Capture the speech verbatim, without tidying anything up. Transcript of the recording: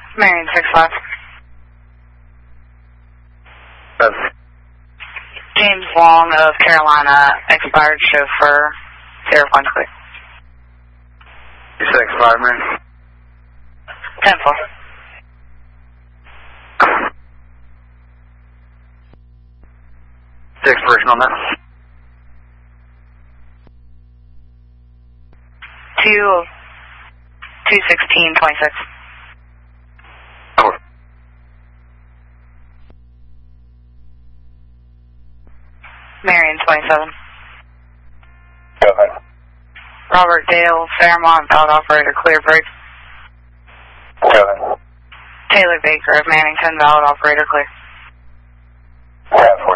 Marion six five. Yes. James Long of Carolina, expired chauffeur, zero point clear. six five, man. ten four. The expiration on that? Two, two sixteen twenty six. Oh. Marion twenty seven. Go ahead. Robert Dale, Fairmont, valid operator, clear break. Go ahead. Taylor Baker of Mannington, valid operator, clear. Yeah.